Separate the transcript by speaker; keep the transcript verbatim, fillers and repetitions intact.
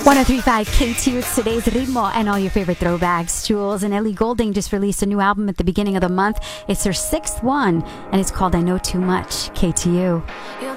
Speaker 1: one oh three point five K T U, it's today's Ritmo and all your favorite throwbacks. Jules and Ellie Goulding just released a new album at the beginning of the month. It's her sixth one, and it's called I Know Too Much. K T U.